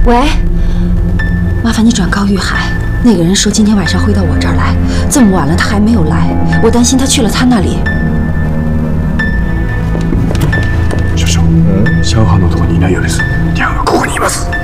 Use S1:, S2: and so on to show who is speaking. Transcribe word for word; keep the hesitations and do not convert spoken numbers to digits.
S1: 喂，麻烦你转告玉海，那个人说今天晚上会到我这儿来，这么晚了他还没有来，我担心他去了他那里。
S2: 少々、うん、シャオハンのところにいないようです。リャンがここにいます。